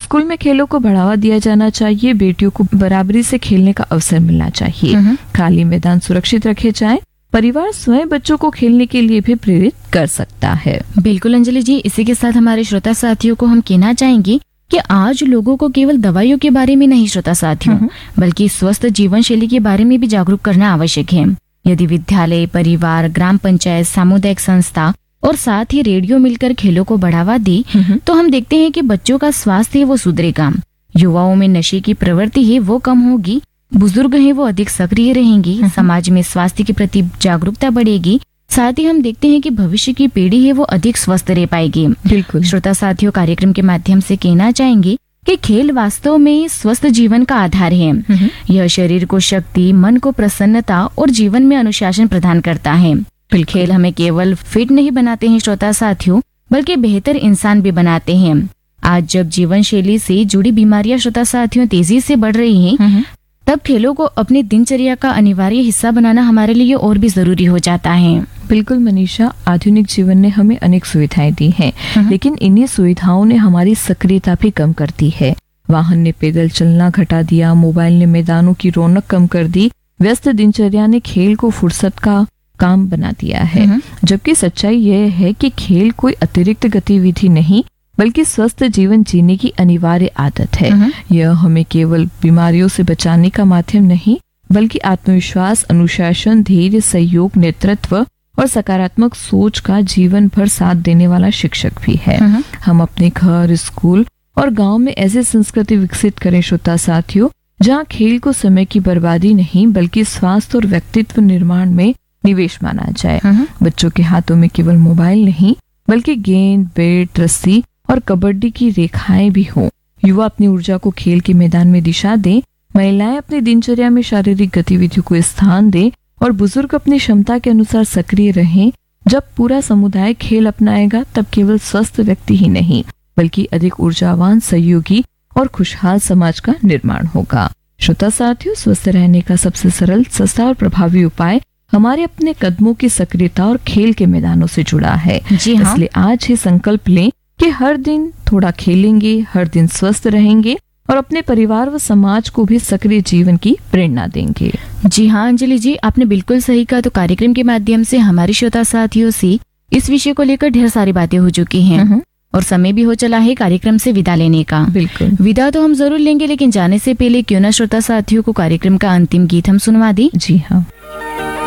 School में खेलों को बढ़ावा दिया जाना चाहिए। बेटियों को बराबरी से खेलने का अवसर मिलना चाहिए। खाली मैदान सुरक्षित रखे जाएं। परिवार स्वयं बच्चों को खेलने के लिए भी प्रेरित कर सकता है। बिल्कुल अंजलि जी, इसी के साथ हमारे श्रोता साथियों को हम कहना चाहेंगे कि आज लोगों को केवल दवाइयों के बारे में नहीं श्रोता साथियों, बल्कि स्वस्थ जीवन शैली के बारे में भी जागरूक करना आवश्यक है। यदि विद्यालय, परिवार, ग्राम पंचायत, सामुदायिक संस्था और साथ ही रेडियो मिलकर खेलों को बढ़ावा दे तो हम देखते हैं कि बच्चों का स्वास्थ्य है वो सुधरेगा, युवाओं में नशे की प्रवृत्ति है वो कम होगी, बुजुर्ग हैं वो अधिक सक्रिय रहेंगी, समाज में स्वास्थ्य के प्रति जागरूकता बढ़ेगी, साथ ही हम देखते हैं कि भविष्य की पीढ़ी है वो अधिक स्वस्थ रह पाएगी। बिल्कुल श्रोता साथियों, कार्यक्रम के माध्यम से कहना चाहेंगे कि खेल वास्तव में स्वस्थ जीवन का आधार है। यह शरीर को शक्ति, मन को प्रसन्नता और जीवन में अनुशासन प्रदान करता है। खेल हमें केवल फिट नहीं बनाते हैं श्रोता साथियों, बल्कि बेहतर इंसान भी बनाते हैं। आज जब जीवन शैली से जुड़ी बीमारियां श्रोता साथियों तेजी से बढ़ रही हैं, तब खेलों को अपनी दिनचर्या का अनिवार्य हिस्सा बनाना हमारे लिए और भी जरूरी हो जाता है। बिल्कुल मनीषा, आधुनिक जीवन ने हमें अनेक सुविधाएं दी हैं, लेकिन इन्हीं सुविधाओं ने हमारी सक्रियता भी कम कर दी है। वाहन ने पैदल चलना घटा दिया, मोबाइल ने मैदानों की रौनक कम कर दी, व्यस्त दिनचर्या ने खेल को फुर्सत का काम बना दिया है। जबकि सच्चाई यह है कि खेल कोई अतिरिक्त गतिविधि नहीं, बल्कि स्वस्थ जीवन जीने की अनिवार्य आदत है। यह हमें केवल बीमारियों से बचाने का माध्यम नहीं, बल्कि आत्मविश्वास, अनुशासन, धैर्य, सहयोग, नेतृत्व और सकारात्मक सोच का जीवन भर साथ देने वाला शिक्षक भी है। हम अपने घर, स्कूल और गांव में ऐसी संस्कृति विकसित करें श्रोता साथियों, जहां खेल को समय की बर्बादी नहीं, बल्कि स्वास्थ्य और व्यक्तित्व निर्माण में निवेश माना जाए। बच्चों के हाथों में केवल मोबाइल नहीं, बल्कि गेंद, बैट, रस्सी और कबड्डी की रेखाएं भी हों। युवा अपनी ऊर्जा को खेल के मैदान में दिशा दें, महिलाएं अपनी दिनचर्या में शारीरिक गतिविधियों को स्थान दें और बुजुर्ग अपनी क्षमता के अनुसार सक्रिय रहें। जब पूरा समुदाय खेल अपनाएगा, तब केवल स्वस्थ व्यक्ति ही नहीं, बल्कि अधिक ऊर्जावान, सहयोगी और खुशहाल समाज का निर्माण होगा। श्रोता साथियों, स्वस्थ रहने का सबसे सरल, सस्ता और प्रभावी उपाय हमारे अपने कदमों की सक्रियता और खेल के मैदानों से जुड़ा है। जी हाँ। इसलिए आज ही संकल्प लें कि हर दिन थोड़ा खेलेंगे, हर दिन स्वस्थ रहेंगे और अपने परिवार व समाज को भी सक्रिय जीवन की प्रेरणा देंगे। जी हाँ अंजलि जी, आपने बिल्कुल सही कहा। तो कार्यक्रम के माध्यम से हमारे श्रोता साथियों से इस विषय को लेकर ढेर सारी बातें हो चुकी हैं और समय भी हो चला है कार्यक्रम से विदा लेने का। बिल्कुल, विदा तो हम जरूर लेंगे, लेकिन जाने से पहले क्यों ना श्रोता साथियों को कार्यक्रम का अंतिम गीत हम सुनवा दें। जी हाँ।